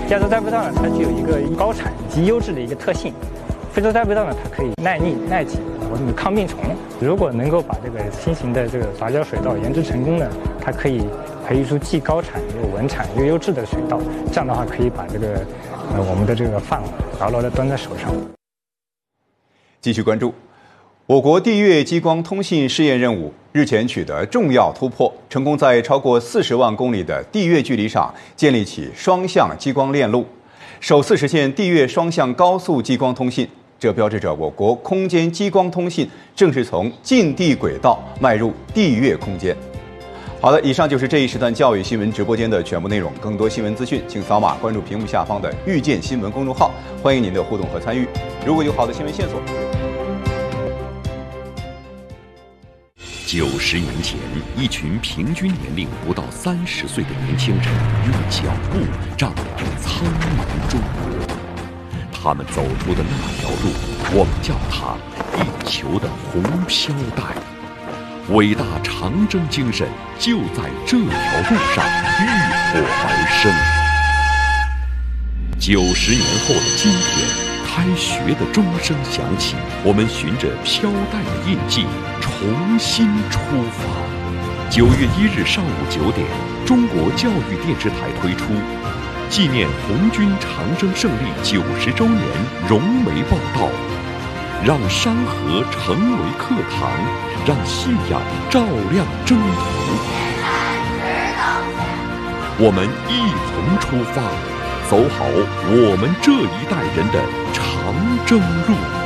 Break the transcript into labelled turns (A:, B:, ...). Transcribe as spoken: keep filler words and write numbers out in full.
A: 亚洲栽培稻呢，它具有一个高产及优质的一个特性。非洲栽培稻呢，它可以耐逆耐疾，或者抗病虫。如果能够把这个新型的这个杂交水稻研制成功呢，它可以培育出既高产又稳产又优质的水稻。这样的话，可以把这个呃我们的这个饭碗牢牢地端在手上。
B: 继续关注。我国地月激光通信试验任务日前取得重要突破，成功在超过四十万公里的地月距离上建立起双向激光链路，首次实现地月双向高速激光通信。这标志着我国空间激光通信正式从近地轨道迈入地月空间。好的，以上就是这一时段教育新闻直播间的全部内容。更多新闻资讯，请扫码关注屏幕下方的遇见新闻公众号，欢迎您的互动和参与。如果有好的新闻线索，
C: 九十年前，一群平均年龄不到三十岁的年轻人用脚步丈量苍茫中国。他们走出的那条路，我们叫它地球的红飘带。伟大长征精神就在这条路上浴火而生。九十年后的今天，开学的钟声响起，我们循着飘带的印记重新出发。九月一日上午九点，中国教育电视台推出纪念红军长征胜利九十周年融媒报道，让山河成为课堂，让信仰照亮征途。我们一同出发，走好我们这一代人的长征路。